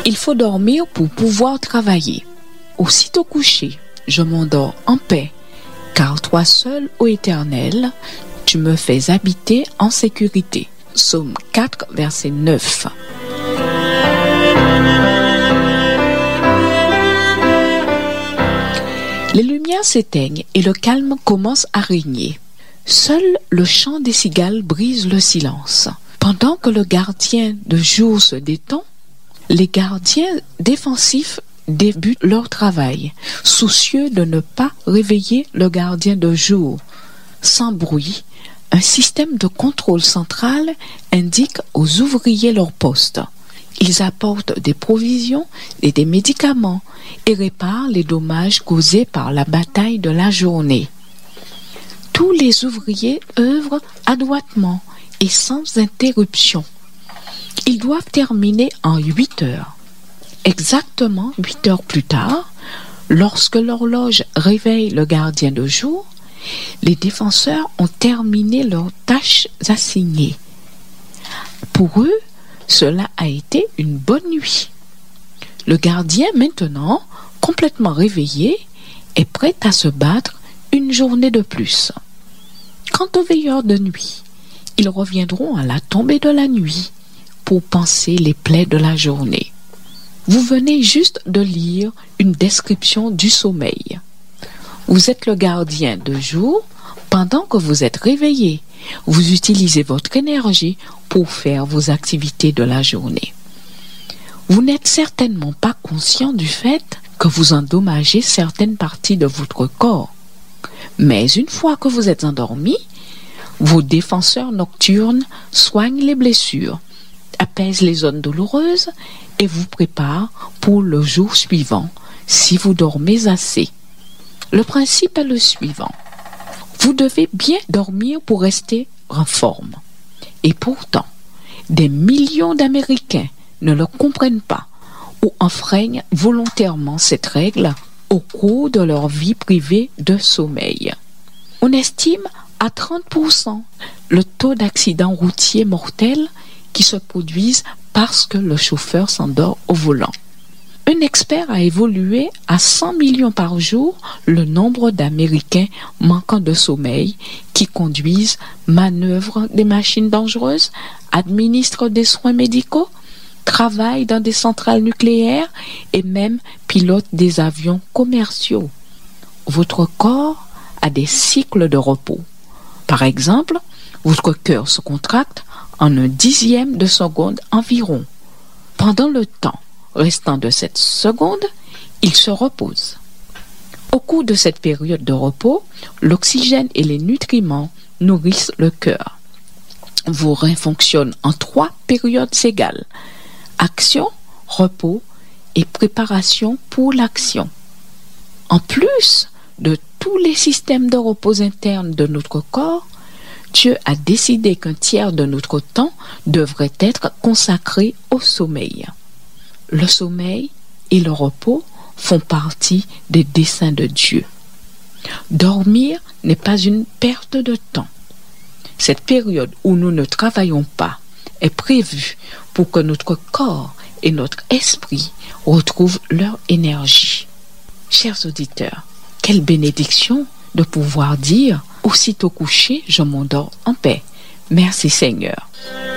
Il faut dormir pour pouvoir travailler. Aussitôt couché, je m'endors en paix, car toi seul, ô Éternel, tu me fais habiter en sécurité. Psaume 4, verset 9. Les lumières s'éteignent et le calme commence à régner. Seul le chant des cigales brise le silence. Pendant que le gardien de jour se détend, les gardiens défensifs débutent leur travail, soucieux de ne pas réveiller le gardien de jour. Sans bruit, un système de contrôle central indique aux ouvriers leur poste. Ils apportent des provisions et des médicaments et réparent les dommages causés par la bataille de la journée. Tous les ouvriers œuvrent adroitement et sans interruption. Ils doivent terminer en 8 heures. Exactement 8 heures plus tard, lorsque l'horloge réveille le gardien de jour, les défenseurs ont terminé leurs tâches assignées. Pour eux, cela a été une bonne nuit. Le gardien, maintenant, complètement réveillé, est prêt à se battre une journée de plus. Quant aux veilleurs de nuit, ils reviendront à la tombée de la nuit pour panser les plaies de la journée. Vous venez juste de lire une description du sommeil. Vous êtes le gardien de jour pendant que vous êtes réveillé. Vous utilisez votre énergie pour faire vos activités de la journée. Vous n'êtes certainement pas conscient du fait que vous endommagez certaines parties de votre corps. Mais une fois que vous êtes endormi, vos défenseurs nocturnes soignent les blessures, apaisent les zones douloureuses et vous préparent pour le jour suivant, si vous dormez assez. Le principe est le suivant. Vous devez bien dormir pour rester en forme. Et pourtant, des millions d'Américains ne le comprennent pas ou enfreignent volontairement cette règle au cours de leur vie privée de sommeil. On estime à 30% le taux d'accidents routiers mortels qui se produisent parce que le chauffeur s'endort au volant. Un expert a évalué à 100 millions par jour le nombre d'Américains manquant de sommeil qui conduisent, manœuvrent des machines dangereuses, administrent des soins médicaux, travaillent dans des centrales nucléaires et même pilotent des avions commerciaux. Votre corps a des cycles de repos. Par exemple, votre cœur se contracte en 1/10 de seconde environ. Pendant le temps restant de cette seconde, il se repose. Au cours de cette période de repos, l'oxygène et les nutriments nourrissent le cœur. Vos reins fonctionnent en 3 périodes égales: action, repos et préparation pour l'action. En plus de tous les systèmes de repos internes de notre corps, Dieu a décidé qu'un tiers de notre temps devrait être consacré au sommeil. Le sommeil et le repos font partie des desseins de Dieu. Dormir n'est pas une perte de temps. Cette période où nous ne travaillons pas est prévue pour que notre corps et notre esprit retrouvent leur énergie. Chers auditeurs, quelle bénédiction de pouvoir dire: aussitôt couché, je m'endors en paix. Merci Seigneur.